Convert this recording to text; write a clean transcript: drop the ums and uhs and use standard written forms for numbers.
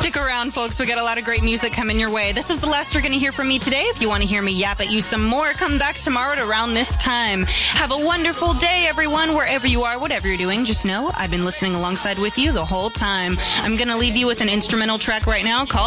Stick around, folks. We got a lot of great music coming your way. This is the last you're going to hear from me today. If you want to hear me yap at you some more, come back tomorrow at around this time. Have a wonderful day, everyone, wherever you are, whatever you're doing. Just know I've been listening alongside with you the whole time. I'm going to leave you with an instrumental track right now called